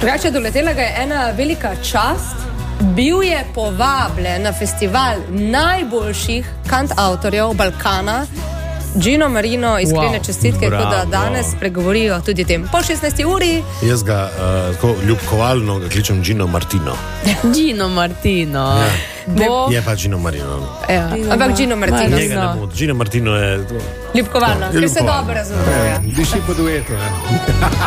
Drugače, doletela ga je ena velika čast. Bil je povabljen na festival najboljših kantavtorjev Balkana. Gino Marino, iskrene čestitke, kot da danes pregovorijo tudi o tem. Po 16. uri. Jaz ga tako ljubkovalno ga kličem Gino Martino. Gino Martino. Ja. Je pa Gino Marino. Ja. Ampak Gino Martino. Gino Martino je ljubkovalno, ker se dobro razumejo. Diši po duetu.